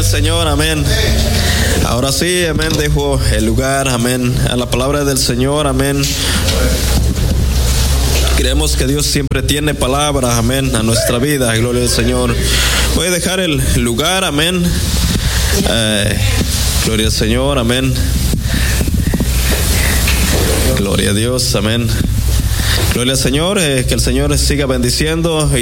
Señor, amén. Ahora sí, amén, dejo el lugar, amén, a la palabra del Señor, amén. Creemos que Dios siempre tiene palabras, amén, a nuestra vida, gloria al Señor. Voy a dejar el lugar, amén. Gloria al Señor, amén. Gloria a Dios, amén. Gloria al Señor, que el Señor siga bendiciendo.